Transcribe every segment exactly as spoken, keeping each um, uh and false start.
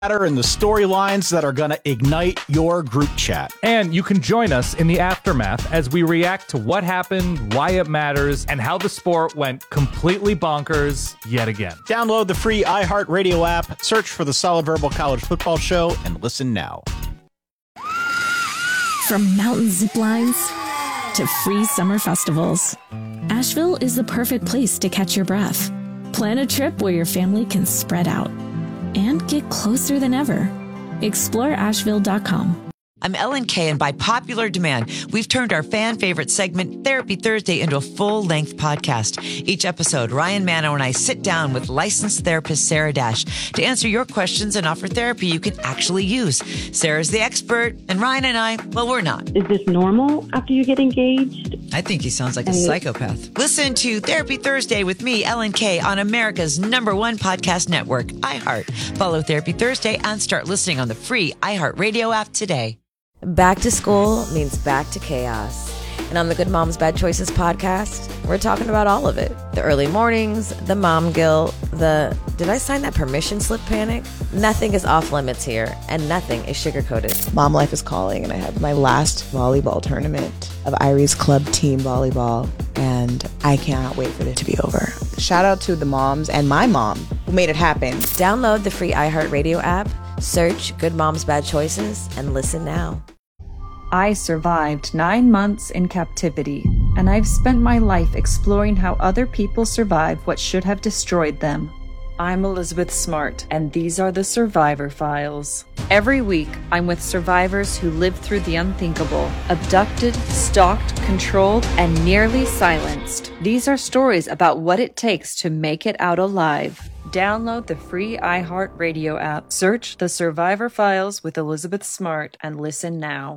and the storylines that are going to ignite your group chat. And you can join us in the aftermath as we react to what happened, why it matters, and how the sport went completely bonkers yet again. Download the free iHeartRadio app, search for the Solid Verbal College Football Show, and listen now. From mountain zip lines to free summer festivals, Asheville is the perfect place to catch your breath. Plan a trip where your family can spread out and get closer than ever. Explore Asheville dot com. I'm Ellen Kay, and by popular demand, we've turned our fan favorite segment, Therapy Thursday, into a full-length podcast. Each episode, Ryan Manno and I sit down with licensed therapist Sarah Dash to answer your questions and offer therapy you can actually use. Sarah's the expert, and Ryan and I, well, we're not. Is this normal after you get engaged? I think he sounds like a psychopath. Listen to Therapy Thursday with me, Ellen Kay, on America's number one podcast network, iHeart. Follow Therapy Thursday and start listening on the free iHeartRadio app today. Back to school means back to chaos. And on the Good Moms Bad Choices podcast, we're talking about all of it. The early mornings, the mom guilt, the did I sign that permission slip panic? Nothing is off limits here, and nothing is sugar-coated. Mom life is calling, and I have my last volleyball tournament of Irie's club team volleyball, and I cannot wait for it to be over. Shout out to the moms and my mom who made it happen. Download the free iHeartRadio app, search Good Moms Bad Choices, and listen now. I survived nine months in captivity, and I've spent my life exploring how other people survive what should have destroyed them. I'm Elizabeth Smart, and these are the Survivor Files. Every week, I'm with survivors who lived through the unthinkable, abducted, stalked, controlled, and nearly silenced. These are stories about what it takes to make it out alive. Download the free iHeartRadio app, search The Survivor Files with Elizabeth Smart, and listen now.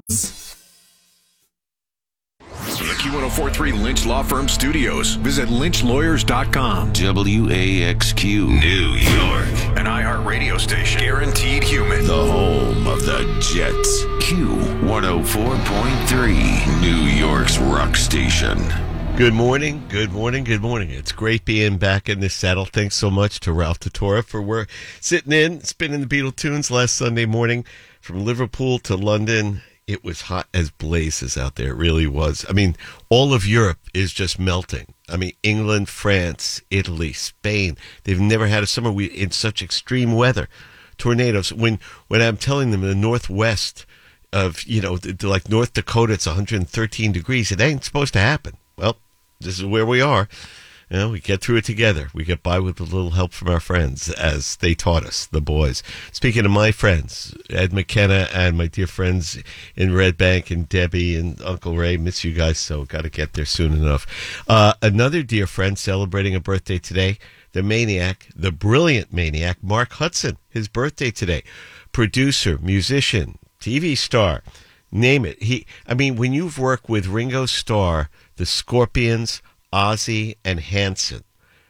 From the Q one oh four point three Lynch Law Firm studios, visit lynch lawyers dot com. W A X Q, New York. An iHeart radio station. Guaranteed human. The home of the Jets. Q one oh four point three, New York's rock station. Good morning, good morning, good morning. It's great being back in this saddle. Thanks so much to Ralph Tortora for we're sitting in, spinning the Beatle tunes last Sunday morning from Liverpool to London. It was hot as blazes out there. It really was. I mean, all of Europe is just melting. I mean, England, France, Italy, Spain. They've never had a summer we, in such extreme weather. Tornadoes. When when I'm telling them in the Northwest of, you know, like North Dakota, it's one hundred thirteen degrees. It ain't supposed to happen. Well, this is where we are. You know, we get through it together. We get by with a little help from our friends, as they taught us, the boys. Speaking of my friends, Ed McKenna and my dear friends in Red Bank and Debbie and Uncle Ray, miss you guys, so got to get there soon enough. Uh, another dear friend celebrating a birthday today, the maniac, the brilliant maniac, Mark Hudson. His birthday today. Producer, musician, T V star, name it. He, I mean, when you've worked with Ringo Starr, the Scorpions, Ozzy, and Hanson,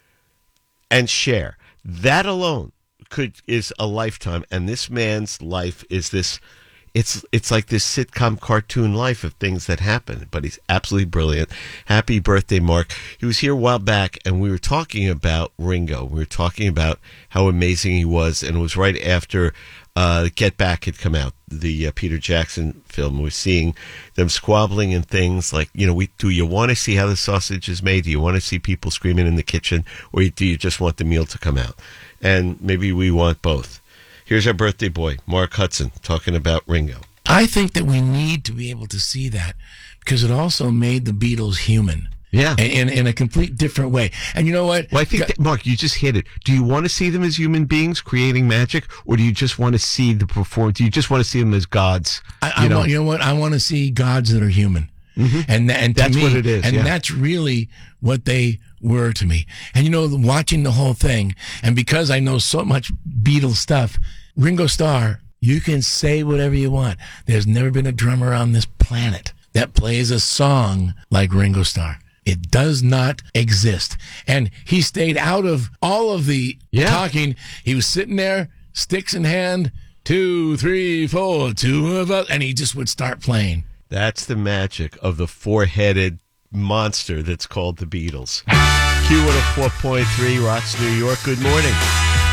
and Cher, that alone could is a lifetime. And this man's life is this, it's it's like this sitcom cartoon life of things that happen. But he's absolutely brilliant. Happy birthday, Mark. He was here a while back, and we were talking about Ringo. We were talking about how amazing he was, and it was right after uh, Get Back had come out, the uh, Peter Jackson film. We're seeing them squabbling and things like, you know, we do you want to see how the sausage is made? Do you want to see people screaming in the kitchen? Or do you just want the meal to come out? And maybe we want both. Here's our birthday boy, Mark Hudson, talking about Ringo. I think that we need to be able to see that because it also made the Beatles human. Yeah. In, in a complete different way. And you know what? Well, I think, that, Mark, you just hit it. Do you want to see them as human beings creating magic, or do you just want to see the performance? Do you just want to see them as gods? I, I you know? Want, you know what? I want to see gods that are human. Mm-hmm. And, and to that's me, what it is. And yeah. that's really what they were to me. And, you know, watching the whole thing, and because I know so much Beatles stuff, Ringo Starr, you can say whatever you want. There's never been a drummer on this planet that plays a song like Ringo Starr. It does not exist. And he stayed out of all of the yeah. talking. He was sitting there, sticks in hand, two, three, four, two of us, and he just would start playing. That's the magic of the four-headed monster that's called the Beatles. Q one oh four point three, Rocks New York. Good morning.